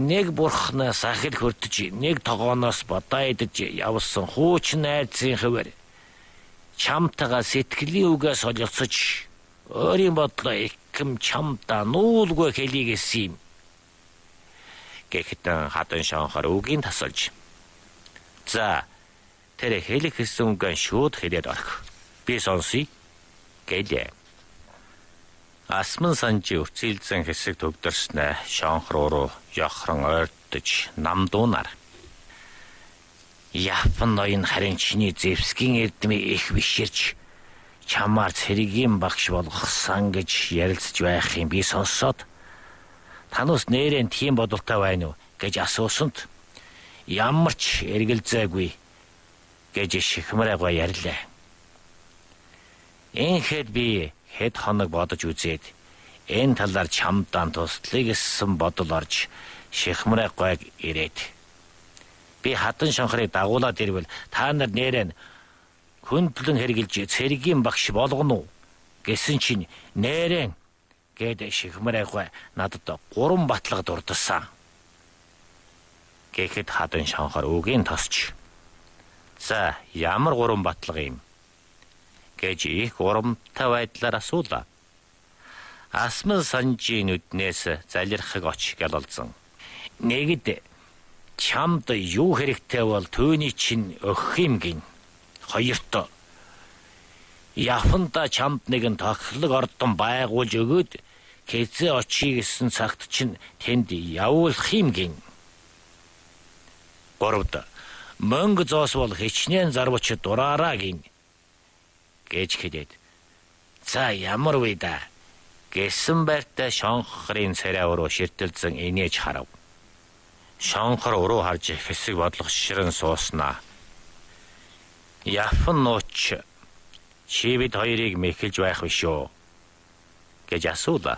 нэг бурхнаас ахил хүртэж нэг тогооноос бодоо идэж явсан хуучин найзын хэвээр чамтайгаа сэтгэлийн үгээ солилцож өөрийн бодлоо иххэм чамдаа нуулгүй хэлий гэсэн юм. Гэхэд хатан шанхаар үгийн тасалж. За тэр хэлэх гэсэн үгэн шууд хэлээд орох. Би сонсъё гэлээ. Асман санжи өвцөлдсөн хэсэг төгдөрснөө шонх руу явхран ойртож намдуунаар. Япон ноён харин чиний зевсгийн эрдмийг их биширч чамаар цэрэгийн багш болгосон гэж ярилцж байх юм би сонсоод танаас нэрэн тийм бодолтой байна уу гэж асуусанд ямар ч эргэлзээгүй гэж шихмраагаа ярьлаа. Энэхэд би хэд хоног бодож үзээд энэ талаар чамдаа туслахыг гэсэн бодол орж шихмраагайг ирээд би хатан шанхрыг дагуулад ирвэл та нар нэрэн хөндлөн хэрглэж цэрэгийн багш болгоно уу гэсэн чинь нэрэн гэд шихмраагай надад 3 батлага дурдсан. Гэхэд хатан шанхар үгийн тосч. За ямар 3 батлага юм гэж их урамтай байдлаар асуулаа. Асман санжийн нүднээс залирхаг оч гялалзан. Нэгд чамд юу хэрэгтэй бол түүний чинь өгөх юм гин. Хоёрт Японда чамд нэгэн тохиолог ордон байгуулж өгөөд хэзээ очие гэсэн цагт чинь тэнд явуулах юм гин. Гуравд мөнгө зоос бол хичнээн зарвч дураараа гин гэж хэлээд. За ямар вэ да гэсэн байртай шонхрын царай өрөө ширтэлзэн инээж харав. Шонхор өрөө харж хэсэг бодлого ширэн сууснаа. Япон нууч чи бид хоёрыг мэхэлж байх биш үү гэж асуулаа.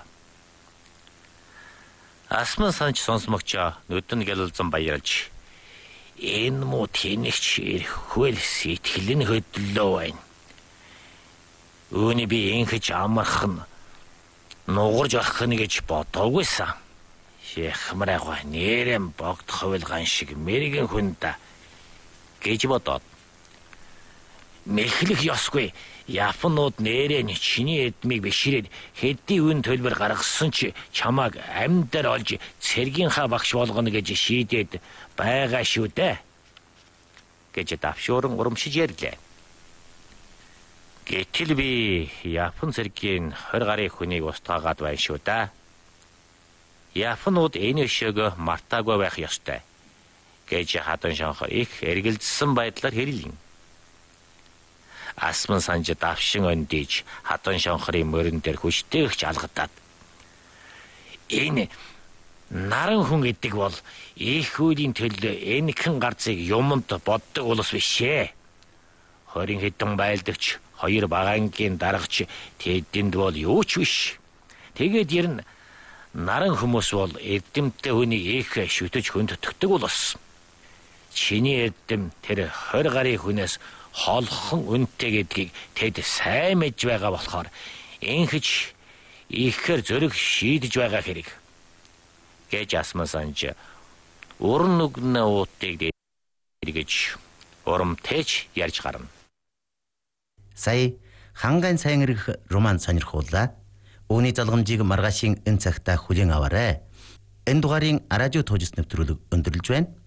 Асман санч сонсмогчоо нүдэн гялалзан баярлж. Энэ муу тэнэгч ирэхгүй л сэтгэл нь хөдлөө байна. Үүний би инхэж амархан нугарж орох нь гэж бодоогүйсэн. Шихмраагаа нэрэн богд ховлган шиг мэрэгэн хүнда гэж бодоод. Мэхлэх ёсгүй. Японууд нэрэн чиний эдмийг биширээд хэдий үн төлбөр гаргасан ч чамааг амьдаар олж цэргийнхаа багш болгоно гэж шийдээд байгаа шүү дээ гэж давшууран урамшиж ярьлаа. Гэтэл би Япон цэргийн 20 гаруй хүнийг устгаагаад байна шүү да. Японууд энэ өшөөг мартаагүй байх ёстой гэж хатан шанхар их эргэлзсэн байдлаар хэллээ. Асман санж давшин өндийж хатан шанхрын мөрөн дээр хүчтэйгч алгадаад. Энэ наран хүн гэдэг бол их үеийн төлөө энэхэн гарцыг юмд боддог улс бишээ. 20 хэдэн байлдагч 2 багаангийн дарагч тэдэнд бол юу ч биш. Тэгээд ерн наран хүмүүс бол эрдэмтэй хүнийг их шүтэж хөндөгдөг улс. Чиний эрдэм тэр 20 гаруй хүнээс холхон үнэтэй гэдгийг тэд сайн мэдж байгаа болохоор энхэж ихээр зөрөг шийдэж байгаа хэрэг гэж Асман санж уран нүгнэ уутыг дэргэж урамтэйч ярьж гарна. Сая хангайн сайн ирэх роман сонирхууллаа. Үүний залгамжийг маргаашийн энэ цагта хүлээн аваарай. Энэ дугаарыг радио тоожс нэвтрүүлэг өндөрлөж байна.